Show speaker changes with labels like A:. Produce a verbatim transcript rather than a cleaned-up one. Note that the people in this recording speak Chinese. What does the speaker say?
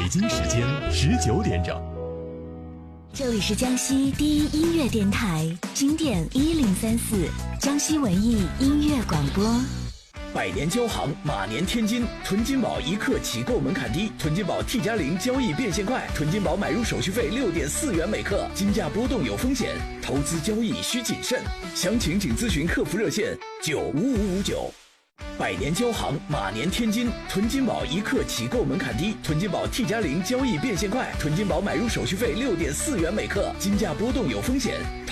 A: 京时间十九点整。
B: 这里是江西第一音乐电台，经典一零三四，江西文艺音乐广播。
C: 百年交行，马年天金，囤金宝一刻起购门槛低，囤金宝 T 加零交易变现快，囤金宝买入手续费六点四元每克，金价波动有风险，投资交易需谨慎，详情请咨询客服热线九五五五九。百年交行，马年天金，囤金宝一克起购门槛低，囤金宝 T 加零交易变现快，囤金宝买入手续费六点四元每克，金价波动有风险。